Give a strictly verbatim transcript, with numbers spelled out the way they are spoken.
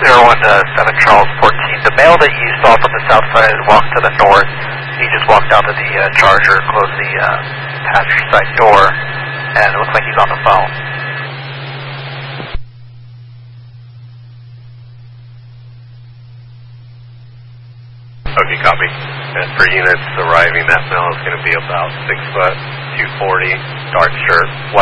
zero one to seven Charles fourteen. The male that you saw from the south side walked to the north. He just walked out to the uh, charger, closed the uh, passenger side door, and it looks like he's on the phone. Okay, copy. And for units arriving, that male is going to be about six foot, two forty, dark shirt, white